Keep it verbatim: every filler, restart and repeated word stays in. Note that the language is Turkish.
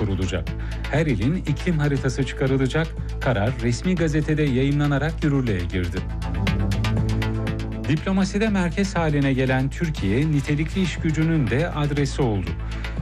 kurulacak. Her ilin iklim haritası çıkarılacak. Karar resmi gazetede yayımlanarak yürürlüğe girdi. Diplomaside merkez haline gelen Türkiye, nitelikli iş gücünün de adresi oldu.